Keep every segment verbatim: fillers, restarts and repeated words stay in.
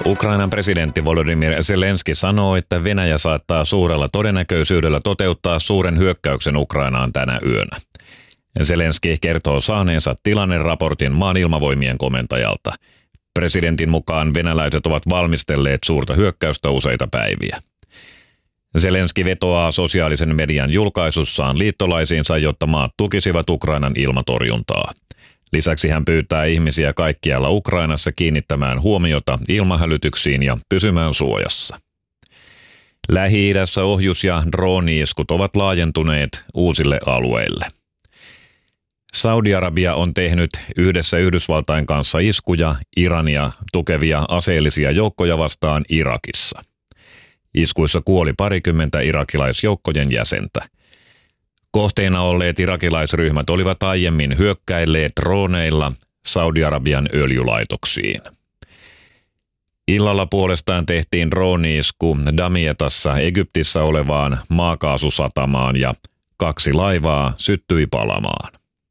Ukrainan presidentti Volodymyr Zelenski sanoo, että Venäjä saattaa suurella todennäköisyydellä toteuttaa suuren hyökkäyksen Ukrainaan tänä yönä. Zelenski kertoo saaneensa tilanneraportin maan ilmavoimien komentajalta. Presidentin mukaan venäläiset ovat valmistelleet suurta hyökkäystä useita päiviä. Zelenski vetoaa sosiaalisen median julkaisussaan liittolaisiinsa, jotta maat tukisivat Ukrainan ilmatorjuntaa. Lisäksi hän pyytää ihmisiä kaikkialla Ukrainassa kiinnittämään huomiota ilmahälytyksiin ja pysymään suojassa. Lähi-idässä ohjus- ja drooni-iskut ovat laajentuneet uusille alueille. Saudi-Arabia on tehnyt yhdessä Yhdysvaltain kanssa iskuja Irania tukevia aseellisia joukkoja vastaan Irakissa. Iskuissa kuoli parikymmentä irakilaisjoukkojen jäsentä. Kohteena olleet irakilaisryhmät olivat aiemmin hyökkäilleet droneilla Saudi-Arabian öljylaitoksiin. Illalla puolestaan tehtiin drooni-isku Damietassa Egyptissä olevaan maakaasusatamaan ja kaksi laivaa syttyi palamaan.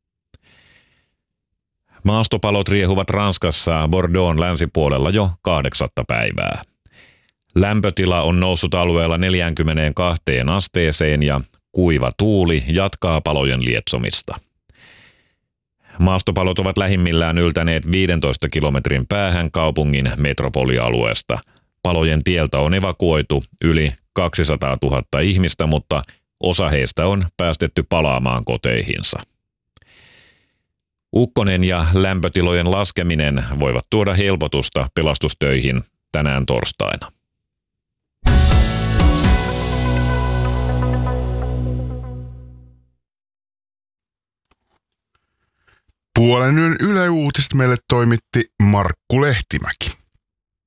Maastopalot riehuvat Ranskassa Bordeauxn länsipuolella jo kahdeksatta päivää. Lämpötila on noussut alueella neljäänkymmeneenkahteen asteeseen ja kuiva tuuli jatkaa palojen lietsomista. Maastopalot ovat lähimmillään yltäneet viidentoista kilometrin päähän kaupungin metropolialueesta. Palojen tieltä on evakuoitu yli kaksisataatuhatta ihmistä, mutta osa heistä on päästetty palaamaan koteihinsa. Ukkonen ja lämpötilojen laskeminen voivat tuoda helpotusta pelastustöihin tänään torstaina. Puolen yön Yle Uutiset meille toimitti Markku Lehtimäki.